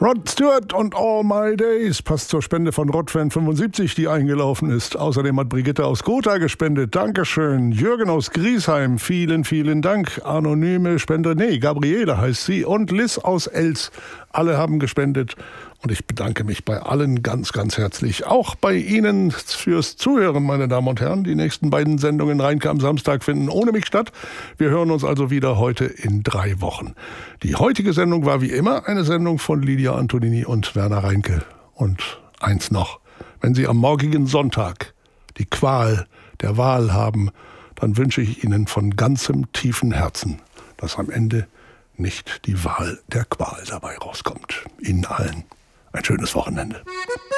Rod Stewart und All My Days passt zur Spende von Rodfan75, die eingelaufen ist. Außerdem hat Brigitte aus Gotha gespendet. Dankeschön. Jürgen aus Griesheim, vielen, vielen Dank. Anonyme Spender, Gabriele heißt sie. Und Liz aus Els. Alle haben gespendet. Und ich bedanke mich bei allen ganz, ganz herzlich. Auch bei Ihnen fürs Zuhören, meine Damen und Herren. Die nächsten beiden Sendungen Reinke am Samstag finden ohne mich statt. Wir hören uns also wieder heute in 3 Wochen. Die heutige Sendung war wie immer eine Sendung von Lydia Antonini und Werner Reinke. Und eins noch, wenn Sie am morgigen Sonntag die Qual der Wahl haben, dann wünsche ich Ihnen von ganzem tiefen Herzen, dass am Ende nicht die Wahl der Qual dabei rauskommt. Ihnen allen ein schönes Wochenende.